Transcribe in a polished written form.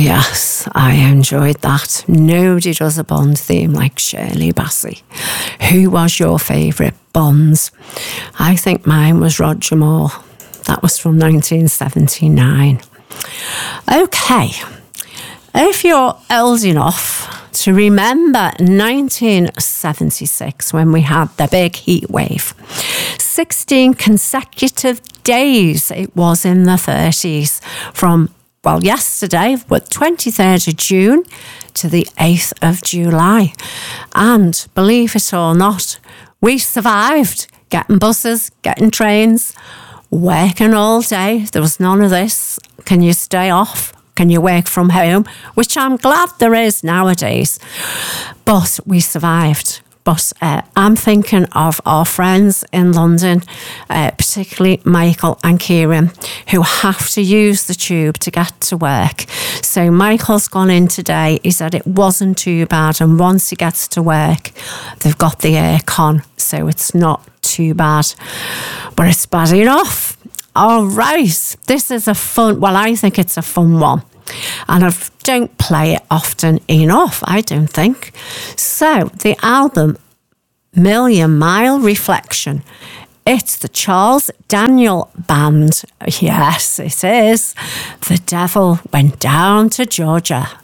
yes, I enjoyed that. Nobody does a Bond theme like Shirley Bassey. Who was your favourite Bonds? I think mine was Roger Moore. That was from 1979. Okay, if you're old enough to remember 1976 when we had the big heat wave, 16 consecutive days it was in the 30s from, well, yesterday, but 23rd of June to the 8th of July. And believe it or not, we survived getting buses, getting trains, working all day. There was none of this. Can you stay off? Can you work from home? Which I'm glad there is nowadays. But we survived. But I'm thinking of our friends in London, particularly Michael and Kieran, who have to use the tube to get to work. So Michael's gone in today. He said it wasn't too bad. And once he gets to work, they've got the aircon. So it's not too bad. But it's bad enough. All right. This is a fun, well, I think it's a fun one. And I don't play it often enough, I don't think. So the album Million Mile Reflection. It's the Charles Daniel Band. Yes, it is. The Devil Went Down to Georgia.